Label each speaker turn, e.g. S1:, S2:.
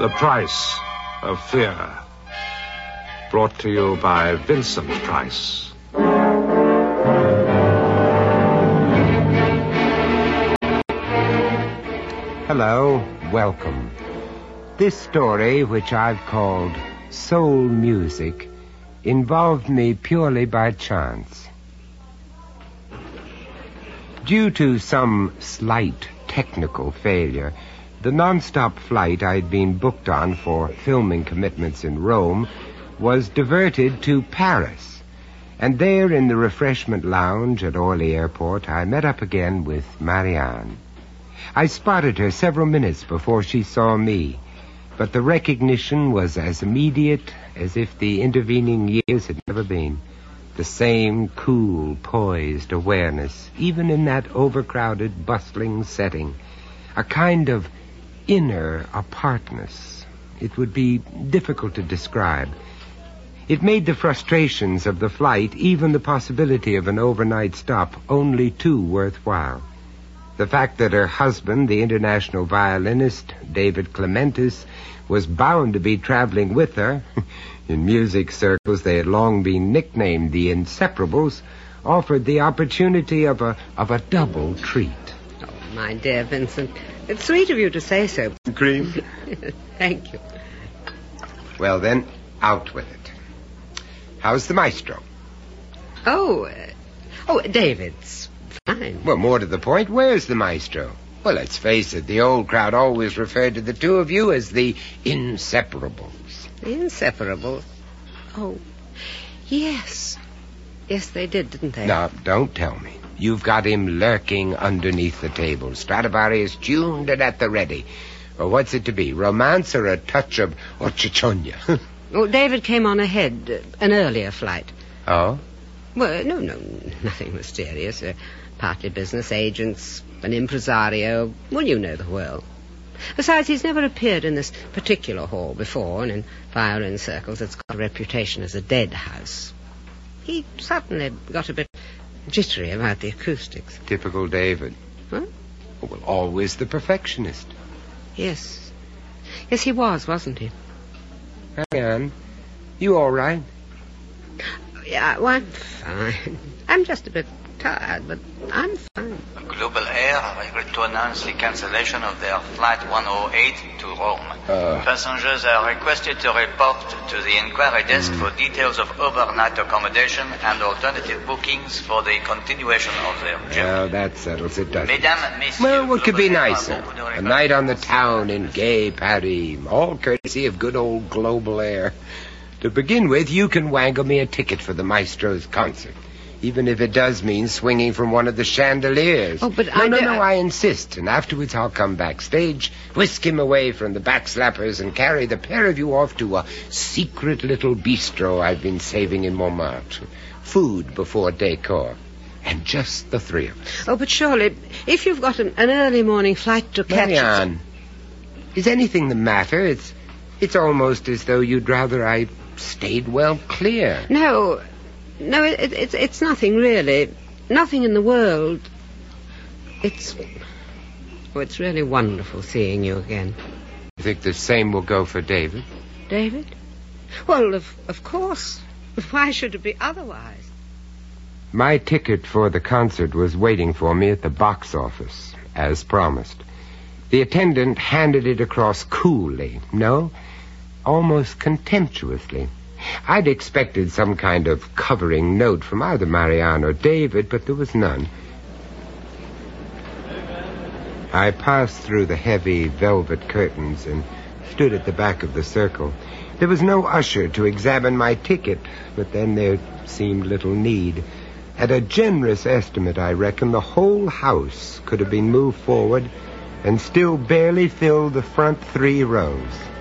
S1: The Price of Fear. Brought to you by Vincent Price.
S2: Hello, welcome. This story, which I've called Soul Music, involved me purely by chance. Due to some slight technical failure, the non-stop flight I'd been booked on for filming commitments in Rome was diverted to Paris. And there in the refreshment lounge at Orly Airport, I met up again with Marianne. I spotted her several minutes before she saw me, but the recognition was as immediate as if the intervening years had never been. The same cool, poised awareness, even in that overcrowded, bustling setting. A kind of inner apartness. It would be difficult to describe. It made the frustrations of the flight, even the possibility of an overnight stop, only too worthwhile. The fact that her husband, the international violinist, David Clementis, was bound to be traveling with her, in music circles they had long been nicknamed the Inseparables, offered the opportunity of a double treat.
S3: Oh, my dear Vincent, it's sweet of you to say so.
S2: Cream?
S3: Thank you.
S2: Well then, out with it. How's the maestro?
S3: Oh, David's fine.
S2: Well, more to the point, where's the maestro? Well, let's face it, the old crowd always referred to the two of you as the Inseparables.
S3: The Inseparables? Oh, yes. Yes, they did, didn't they?
S2: No, don't tell me. You've got him lurking underneath the table. Stradivarius tuned and at the ready. Or what's it to be, romance or a touch of chichonia?
S3: Oh, David came on ahead, an earlier flight.
S2: Oh?
S3: Well, no, nothing mysterious. Partly business agents, an impresario. Well, you know the whirl. Besides, he's never appeared in this particular hall before, and in violin circles it's got a reputation as a dead house. He suddenly got a bit jittery about the acoustics.
S2: Typical David.
S3: Huh?
S2: Well, always the perfectionist.
S3: Yes. Yes, he was, wasn't he?
S2: Marianne, you all right?
S3: Yeah, well, I'm fine. I'm just a bit tired, but I'm fine.
S4: Global Air regret to announce the cancellation of their Flight 108 to Rome. Passengers are requested to report to the inquiry desk for details of overnight accommodation and alternative bookings for the continuation of their journey.
S2: Well, that settles it, doesn't it?
S4: Mesdames, messieurs,
S2: Well, what could be
S4: Global Air
S2: nicer?
S4: a beaucoup de
S2: A night on the town in gay Paris, all courtesy of good old Global Air. To begin with, you can wangle me a ticket for the maestro's concert, even if it does mean swinging from one of the chandeliers.
S3: Oh, but
S2: No, I insist, and afterwards I'll come backstage, whisk him away from the backslappers, and carry the pair of you off to a secret little bistro I've been saving in Montmartre. Food before decor. And just the three of us.
S3: Oh, but surely, if you've got an early morning flight to catch...
S2: Marianne, is anything the matter? It's almost as though you'd rather I stayed well clear.
S3: No, it's nothing really. Nothing in the world. It's really wonderful seeing you again.
S2: You think the same will go for David?
S3: David? Well, of course. Why should it be otherwise?
S2: My ticket for the concert was waiting for me at the box office, as promised. The attendant handed it across coolly. No, almost contemptuously. I'd expected some kind of covering note from either Marianne or David, but there was none. I passed through the heavy velvet curtains and stood at the back of the circle. There was no usher to examine my ticket, but then there seemed little need. At a generous estimate, I reckon the whole house could have been moved forward and still barely filled the front 3 rows.